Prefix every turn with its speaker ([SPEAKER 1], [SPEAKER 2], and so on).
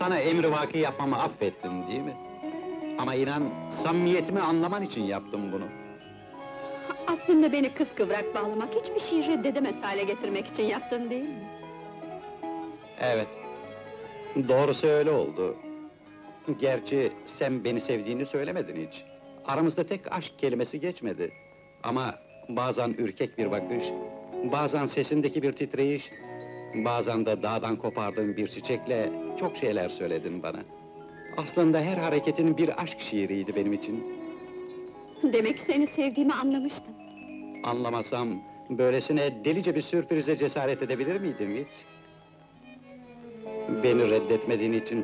[SPEAKER 1] Sana emrivaki yapmamı affettin, değil mi? Ama inan, samimiyetimi anlaman için yaptım bunu.
[SPEAKER 2] Aslında beni kıskıvrak bağlamak, hiçbir şeyi reddedemez hale getirmek için yaptın değil mi?
[SPEAKER 1] Evet, doğrusu öyle oldu. Gerçi sen beni sevdiğini söylemedin hiç. Aramızda tek aşk kelimesi geçmedi. Ama bazen ürkek bir bakış, bazen sesindeki bir titreyiş, bazen de dağdan kopardığın bir çiçekle çok şeyler söyledin bana. Aslında her hareketin bir aşk şiiriydi benim için.
[SPEAKER 2] Demek seni sevdiğimi anlamıştın.
[SPEAKER 1] Anlamasam, böylesine delice bir sürprize cesaret edebilir miydim hiç? Beni reddetmediğin için